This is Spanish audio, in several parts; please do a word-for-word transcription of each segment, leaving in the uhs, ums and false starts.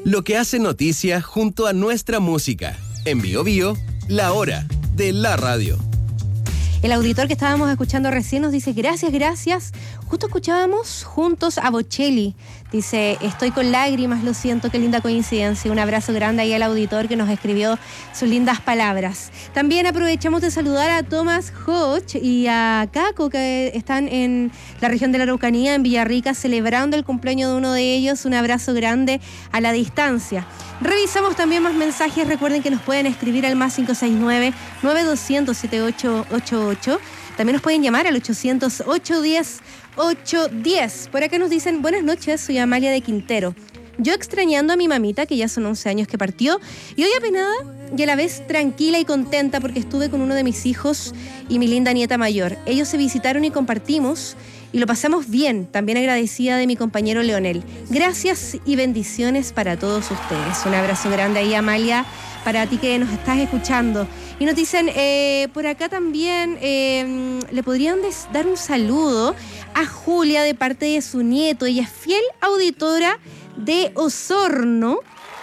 Lo que hace noticia junto a nuestra música. En Bio Bio, la hora de la radio. El auditor que estábamos escuchando recién nos dice gracias, gracias. Justo escuchábamos juntos a Bocelli. Dice, estoy con lágrimas, lo siento, qué linda coincidencia. Un abrazo grande ahí al auditor que nos escribió sus lindas palabras. También aprovechamos de saludar a Thomas Hodge y a Caco, que están en la región de la Araucanía, en Villarrica, celebrando el cumpleaños de uno de ellos. Un abrazo grande a la distancia. Revisamos también más mensajes. Recuerden que nos pueden escribir al más cinco seis nueve, nueve dos cero cero, siete ocho ocho ocho. También nos pueden llamar al ochocientos, ochocientos diez, ochocientos diez. Por acá nos dicen, buenas noches, soy Amalia de Quintero. Yo extrañando a mi mamita, que ya son once años que partió, y hoy apenada y a la vez tranquila y contenta porque estuve con uno de mis hijos y mi linda nieta mayor. Ellos se visitaron y compartimos y lo pasamos bien. También agradecida de mi compañero Leonel. Gracias y bendiciones para todos ustedes. Un abrazo grande ahí, Amalia, para ti que nos estás escuchando. Y nos dicen, eh, por acá también, eh, le podrían des- dar un saludo a Julia de parte de su nieto. Ella es fiel auditora de Osorno.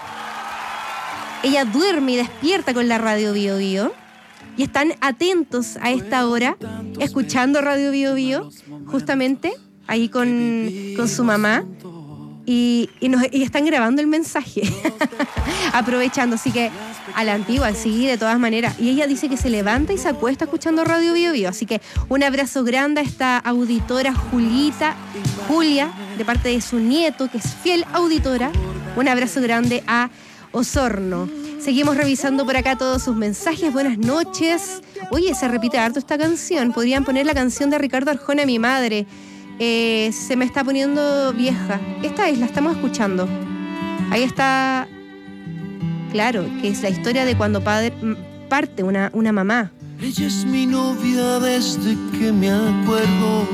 Ella duerme y despierta con la radio Bio Bio. Y están atentos a esta hora, escuchando Radio Bio Bio, justamente ahí con, con su mamá. Y, y, nos, y están grabando el mensaje, aprovechando, así que a la antigua, sí, de todas maneras. Y ella dice que se levanta y se acuesta escuchando Radio Bio Bio, así que un abrazo grande a esta auditora Julita, Julia, de parte de su nieto, que es fiel auditora. Un abrazo grande a Osorno. Seguimos revisando por acá todos sus mensajes. Buenas noches. Oye, se repite harto esta canción. Podrían poner la canción de Ricardo Arjona, Mi Madre. Eh, se me está poniendo vieja. Esta es, la estamos escuchando. Ahí está, claro, que es la historia de cuando padre, parte una, una mamá. Ella es mi novia desde que me acuerdo,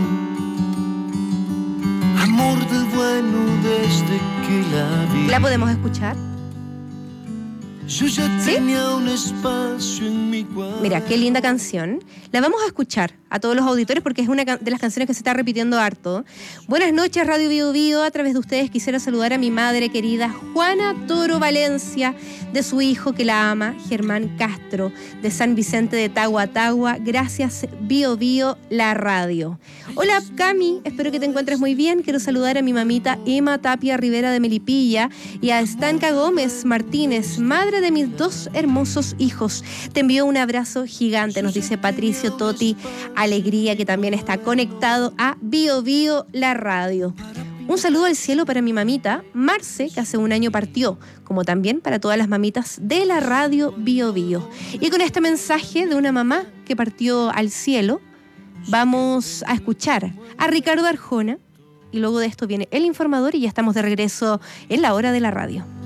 amor del bueno desde que la vi. ¿La podemos escuchar? Yo ya ¿Sí? tenía un espacio en mi cuarto. Mira, qué linda canción. La vamos a escuchar a todos los auditores porque es una de las canciones que se está repitiendo harto. Buenas noches, Radio Bio Bio. A través de ustedes quisiera saludar a mi madre querida Juana Toro Valencia, de su hijo que la ama, Germán Castro, de San Vicente de Tagua Tagua. Gracias, Bio Bio, la radio. Hola, Cami. Espero que te encuentres muy bien. Quiero saludar a mi mamita Emma Tapia Rivera de Melipilla y a Estanca Gómez Martínez, madre de mis dos hermosos hijos. Te envío un abrazo gigante, nos dice Patricio Toti Alegría, que también está conectado a Bio Bio, la radio. Un saludo al cielo para mi mamita Marce, que hace un año partió, como también para todas las mamitas de la radio Bio Bio. Y con este mensaje de una mamá que partió al cielo, vamos a escuchar a Ricardo Arjona y luego de esto viene El Informador y ya estamos de regreso en la hora de la radio.